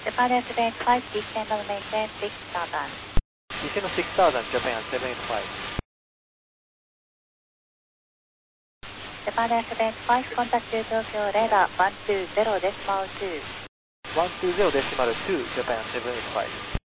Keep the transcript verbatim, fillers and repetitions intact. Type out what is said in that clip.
Japan Airways five, descend on maintain six thousand. Descend six thousand, Japan seven eight five. Japan Airways five, contact to Tokyo radar one two zero decimal two. one two zero decimal two, Japan seven eight five.